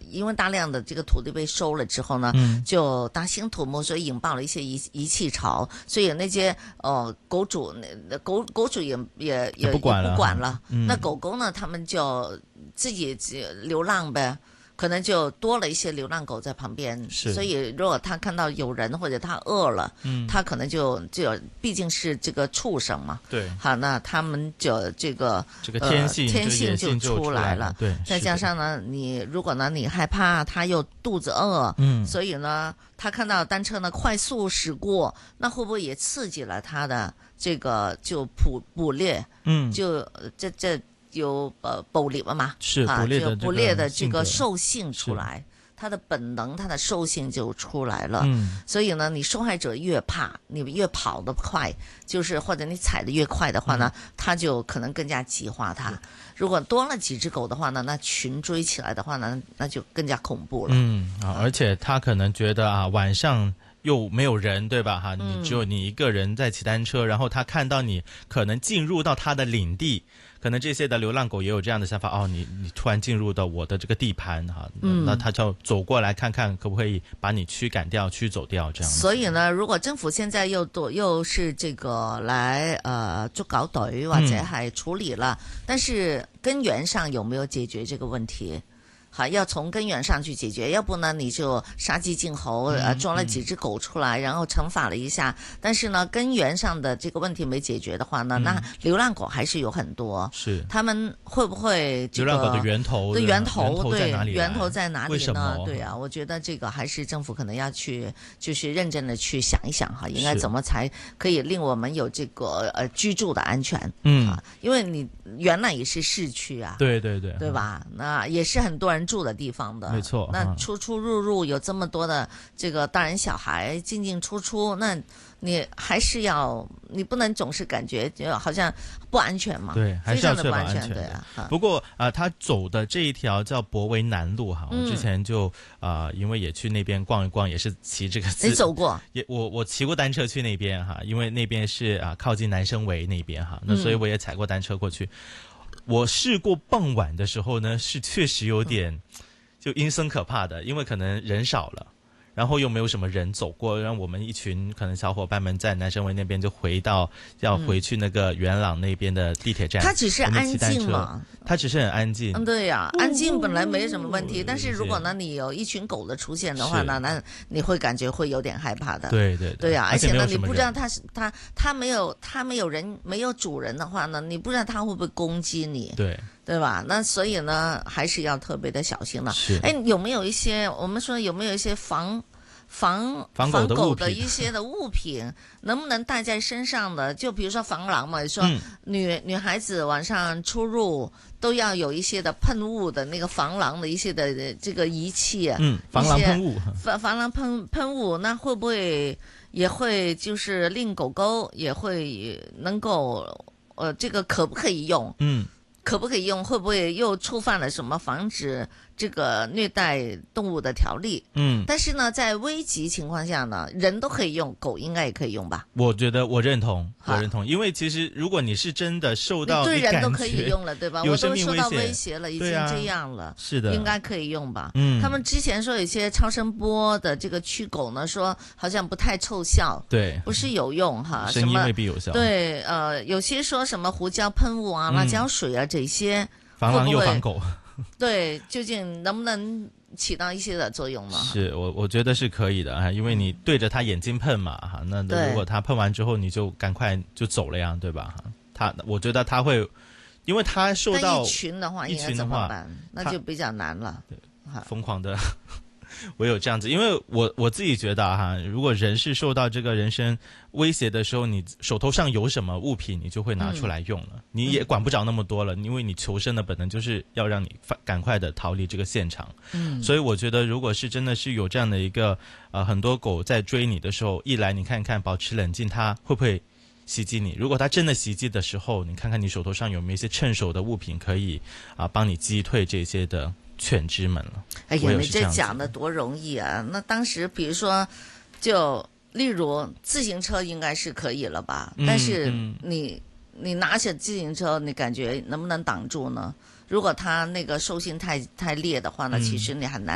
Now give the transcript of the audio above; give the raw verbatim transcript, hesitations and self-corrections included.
因为大量的这个土地被收了之后呢， 嗯、 就大兴土木，所以引爆了一些遗遗棄潮，所以那些呃狗主狗狗主也也也不管了， 不管了、 嗯、 那狗狗呢，他们就自己流浪呗。可能就多了一些流浪狗在旁边，所以如果他看到有人或者他饿了，嗯，他可能就就毕竟是这个畜生嘛， 对， 好，那他们就这个这个天性、 呃、天性就出来了， 对， 再加上呢，你如果呢你害怕他又肚子饿，嗯，所以呢他看到单车呢快速驶过，那会不会也刺激了他的这个就捕捕猎，嗯，就这这。有呃捕獵啊嘛， 是捕獵的捕獵的這個獸性出來，它的本能，它的獸性就出來了。嗯，所以呢，你受害者越怕，你越跑得快，就是或者你踩得越快的話呢，嗯、它就可能更加激化它。如果多了幾隻狗的話呢，那群追起來的話呢，那就更加恐怖了。 嗯啊，而且他可能覺得啊，晚上又沒有人，對吧？哈，你只有你一個人在騎單車，嗯、然後他看到你可能進入到他的領地。可能這些的流浪狗也有這樣的想法哦，你你突然進入到我的這個地盤哈，嗯，那他就走過來看看可不可以把你驅趕掉、驅走掉這樣。 所以呢，如果政府現在又多又是這個來呃捉狗隊或者係處理了，嗯、但是根源上有沒有解決這個問題？好，要從根源上去解決，要不呢你就殺雞儆猴，呃，裝了幾隻狗出來，嗯、然後懲罰了一下，但是呢根源上的這個問題沒解決的話呢，嗯、那流浪狗還是有很多，是他們會不會、這個、 流浪狗的源頭對源頭對源頭源頭在哪裡呢？ 為什麼？ 對啊，我覺得這個還是政府可能要去就是認真的去想一想哈，應該怎麼才可以令我們有這個呃居住的安全，嗯、啊，因為你原來也是市區啊， 對對對， 對吧？嗯、那也是很多人住的地方的， 沒錯。 那出出入入有這麼多的這個大人小孩進進出出，那你還是要，你不能總是感覺就好像不安全嘛？ 對，還是要確保安全。 非常的不安全，對啊。 不過啊、呃，他走的這一條叫博圍南路哈，我之前就啊、呃，因為也去那邊逛一逛，也是騎這個。你走過？也我我騎過單車去那邊哈，因為那邊是啊靠近南生圍那邊哈，那所以我也踩過單車過去。嗯、我試過傍晚的時候呢，是確實有點。嗯就陰森可怕的，因為可能人少了，然後又沒有什麼人走過，讓我們一群可能小伙伴們在南生圍那邊就回到要回去那個元朗那邊的地鐵站。它只是安靜嘛？ 它只是很安靜。 嗯，對呀、啊，安靜本來沒什麼問題，嗯、但是如果呢你有一群狗的出現的話呢，那你會感覺會有點害怕的。 對對對呀、啊，而且呢你不知道它是它它沒有它沒有人沒有主人的話呢，你不知道它會不會攻擊你。 對。 對吧？那所以呢，還是要特別的小心了。是，哎，有沒有一些我們說有沒有一些防防防狗的防狗的一些的物品，能不能帶在身上的？就比如說防狼嘛，說女、嗯、女孩子晚上出入都要有一些的噴霧的那個防狼的一些的這個儀器。 嗯，防狼噴霧。 防防狼噴噴霧，那會不會也會就是令狗狗也會能夠呃，這個可不可以用？嗯。可不可以用？會不會又觸犯了什麼防止這個虐待動物的條例？嗯，但是呢，在危急情況下呢，人都可以用，狗應該也可以用吧？ 我覺得我認同，我認同，因為其實如果你是真的受到， 對人都可以用了，對吧？ 有生命危險， 我都受到威脅了，已經這樣了， 是的， 應該可以用吧？ 嗯， 他們之前說有些超聲波的這個驅狗呢，說好像不太奏效， 對， 不是有用哈， 聲音未必有效， 對，呃，有些說什麼胡椒噴霧啊、辣椒水啊這些。 防狼又防狗， 對，究竟能不能起到一些的作用呢？ 是我我覺得是可以的啊，因為你對着他眼睛噴嘛哈，那如果他噴完之後你就趕快就走了呀，對吧？他我覺得他會，因為他受到一群的話，應該怎麼辦？那就比較難了。對， 瘋狂的。唯有這樣子，因為我我自己覺得哈，如果人是受到這個人身威脅的時候，你手頭上有什麼物品，你就會拿出來用了，嗯、你也管不着那麼多了，因為你求生的本能就是要讓你趕快的逃離這個現場。嗯，所以我覺得，如果是真的是有這樣的一個，呃，很多狗在追你的時候，一來你看看，保持冷靜，它會不會襲擊你？如果它真的襲擊的時候，你看看你手頭上有沒有一些趁手的物品可以啊、呃，幫你擊退這些的犬之們了。 哎呀，你這講得多容易啊！那當時，比如說，就例如自行車應該是可以了吧？嗯、但是你你拿起自行車，你感覺能不能擋住呢？如果它那個獸性太太烈的話呢，嗯、其實你很難。